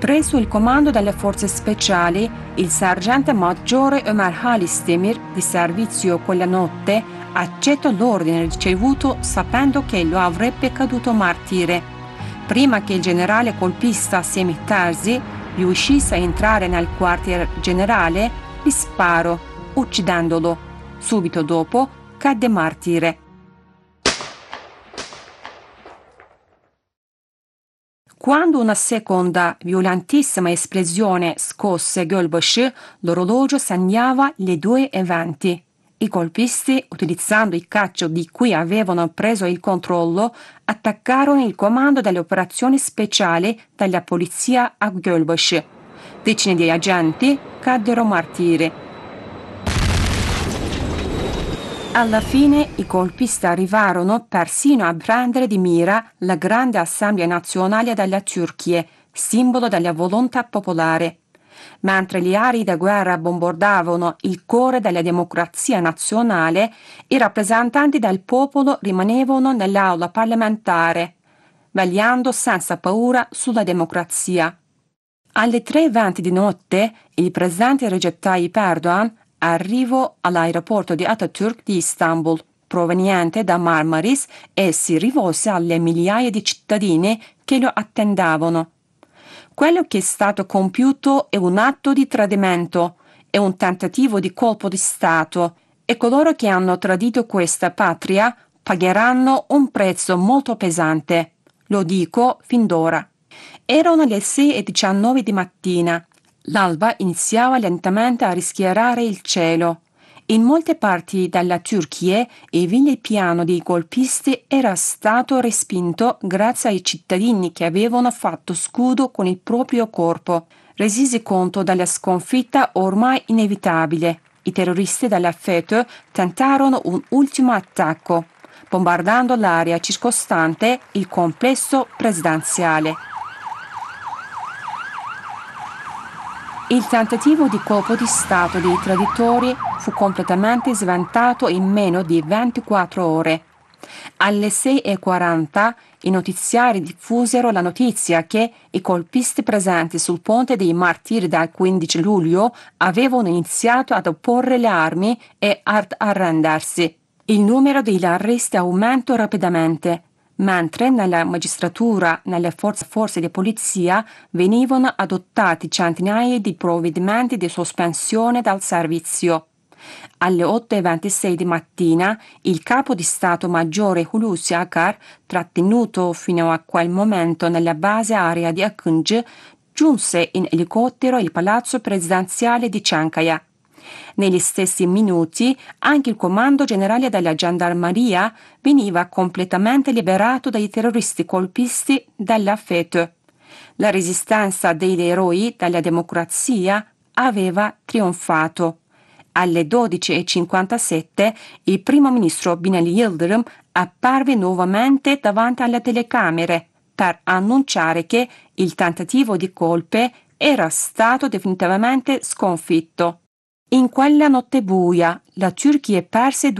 Preso il comando delle forze speciali, il sergente maggiore Ömer Halis Demir, di servizio quella notte, accetta l'ordine ricevuto sapendo che lo avrebbe caduto martire. Prima che il generale colpista Semih Terzi riuscisse a entrare nel quartier generale, gli sparò, uccidendolo. Subito dopo cadde martire. Quando una seconda violentissima esplosione scosse Gölbaşı, l'orologio segnava le 2:20. I colpisti, utilizzando i caccia di cui avevano preso il controllo, attaccarono il comando delle operazioni speciali della polizia a Gölbaşı. Decine di agenti caddero martiri. Alla fine i colpisti arrivarono persino a prendere di mira la grande Assemblea Nazionale della Turchia, simbolo della volontà popolare. Mentre gli aerei da guerra bombardavano il cuore della democrazia nazionale, i rappresentanti del popolo rimanevano nell'aula parlamentare, vegliando senza paura sulla democrazia. Alle 3:20 di notte, il presidente Recep Tayyip Erdogan arrivò all'aeroporto di Atatürk di Istanbul, proveniente da Marmaris, e si rivolse alle migliaia di cittadini che lo attendevano. Quello che è stato compiuto è un atto di tradimento, è un tentativo di colpo di Stato, e coloro che hanno tradito questa patria pagheranno un prezzo molto pesante. Lo dico fin d'ora. Erano le 6:19 di mattina. L'alba iniziava lentamente a rischiarare il cielo. In molte parti della Turchia il vile piano dei colpisti era stato respinto grazie ai cittadini che avevano fatto scudo con il proprio corpo. Resisi conto della sconfitta ormai inevitabile, i terroristi della FETÖ tentarono un ultimo attacco, bombardando l'area circostante il complesso presidenziale. Il tentativo di colpo di Stato dei traditori fu completamente sventato in meno di 24 ore. Alle 6:40 i notiziari diffusero la notizia che i colpisti presenti sul ponte dei Martiri del 15 luglio avevano iniziato ad opporre le armi e ad arrendersi. Il numero degli arresti aumentò rapidamente, mentre nella magistratura, nelle forze di polizia, venivano adottati centinaia di provvedimenti di sospensione dal servizio. Alle 8:26 di mattina, il capo di Stato Maggiore Hulusi Akar, trattenuto fino a quel momento nella base aerea di Akıncı, giunse in elicottero al palazzo presidenziale di Çankaya. Negli stessi minuti anche il comando generale della gendarmeria veniva completamente liberato dai terroristi colpisti della FETÖ. La resistenza degli eroi della democrazia aveva trionfato. Alle 12:57 il primo ministro Binali Yıldırım apparve nuovamente davanti alle telecamere per annunciare che il tentativo di colpe era stato definitivamente sconfitto. In quella notte buia, la Turchia perse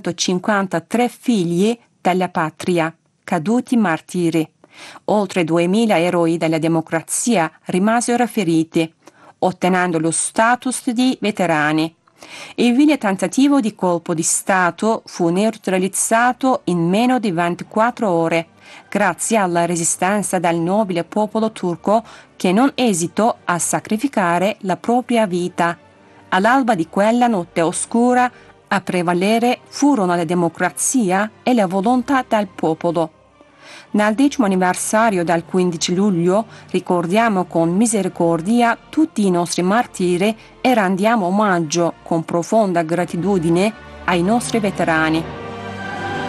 253 figli della patria, caduti martiri. Oltre 2000 eroi della democrazia rimasero feriti, ottenendo lo status di veterani. Il vile tentativo di colpo di Stato fu neutralizzato in meno di 24 ore, grazie alla resistenza del nobile popolo turco che non esitò a sacrificare la propria vita. All'alba di quella notte oscura, a prevalere furono la democrazia e la volontà del popolo. Nel 10° anniversario del 15 luglio ricordiamo con misericordia tutti i nostri martiri e rendiamo omaggio con profonda gratitudine ai nostri veterani.